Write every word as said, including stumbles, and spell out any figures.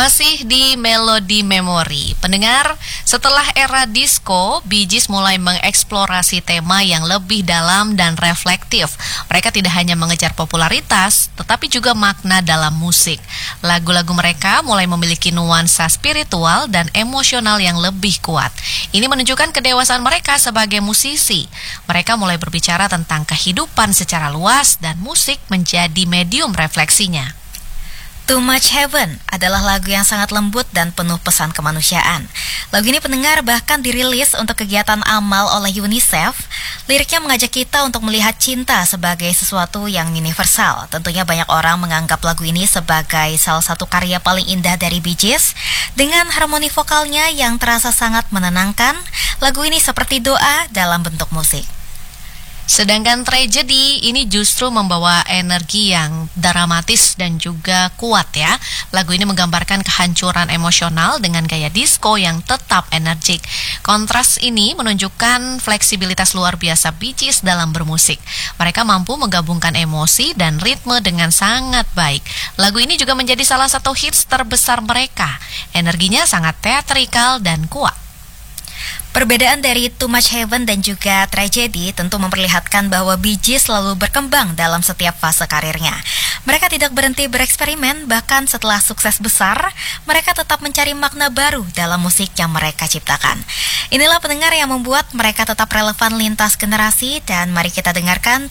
Masih di Melodi Memory, pendengar, setelah era disco, Bee Gees mulai mengeksplorasi tema yang lebih dalam dan reflektif. Mereka tidak hanya mengejar popularitas, tetapi juga makna dalam musik. Lagu-lagu mereka mulai memiliki nuansa spiritual dan emosional yang lebih kuat. Ini menunjukkan kedewasaan mereka sebagai musisi. Mereka mulai berbicara tentang kehidupan secara luas dan musik menjadi medium refleksinya. Too Much Heaven adalah lagu yang sangat lembut dan penuh pesan kemanusiaan. Lagu ini pendengar bahkan dirilis untuk kegiatan amal oleh UNICEF. Liriknya mengajak kita untuk melihat cinta sebagai sesuatu yang universal. Tentunya banyak orang menganggap lagu ini sebagai salah satu karya paling indah dari Bee Gees. Dengan harmoni vokalnya yang terasa sangat menenangkan, lagu ini seperti doa dalam bentuk musik. Sedangkan Tragedy ini justru membawa energi yang dramatis dan juga kuat ya. Lagu ini menggambarkan kehancuran emosional dengan gaya disco yang tetap energik. Kontras ini menunjukkan fleksibilitas luar biasa Bee Gees dalam bermusik. Mereka mampu menggabungkan emosi dan ritme dengan sangat baik. Lagu ini juga menjadi salah satu hits terbesar mereka. Energinya sangat teatrikal dan kuat. Perbedaan dari Too Much Heaven dan juga Tragedy tentu memperlihatkan bahwa Bee Gees selalu berkembang dalam setiap fase karirnya. Mereka tidak berhenti bereksperimen, bahkan setelah sukses besar, mereka tetap mencari makna baru dalam musik yang mereka ciptakan. Inilah pendengar yang membuat mereka tetap relevan lintas generasi, dan mari kita dengarkan